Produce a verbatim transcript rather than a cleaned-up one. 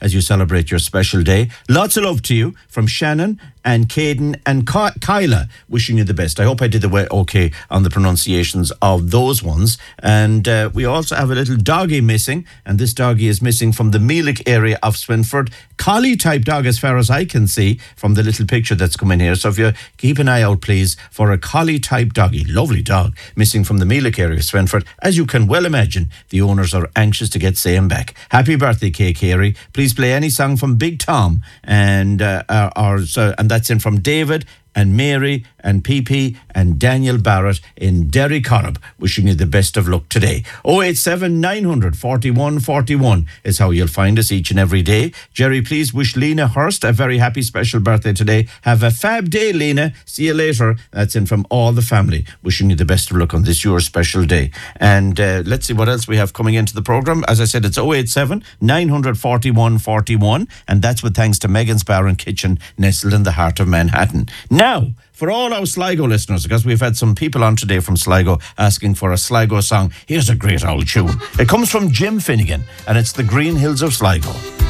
as you celebrate your special day. Lots of love to you from Shannon and Caden and Ky- Kyla, wishing you the best. I hope I did the way okay on the pronunciations of those ones. And uh, we also have a little doggy missing, and this doggy is missing from the Meelick area of Swinford. Collie type dog, as far as I can see from the little picture that's come in here. So if you keep an eye out, please, for a collie type doggy, lovely dog, missing from the Meelick area of Swinford. As you can well imagine, the owners are anxious to get Sam back. Happy birthday, Kay Carey. Please play any song from Big Tom, and uh, uh, or so, and that's in from David and Mary and P P and Daniel Barrett in Derry Corrib, wishing you the best of luck today. oh eight seven, nine hundred, forty-one forty-one is how you'll find us each and every day. Jerry, please wish Lena Hurst a very happy special birthday today. Have a fab day, Lena. See you later. That's in from all the family, wishing you the best of luck on this your special day. And uh, let's see what else we have coming into the programme. As I said, it's oh eight seven, nine hundred, forty-one forty-one, and that's with thanks to Megan's Bar and Kitchen, nestled in the heart of Manhattan. Now, for all our Sligo listeners, because we've had some people on today from Sligo asking for a Sligo song, here's a great old tune. It comes from Jim Finnegan, and it's The Green Hills of Sligo.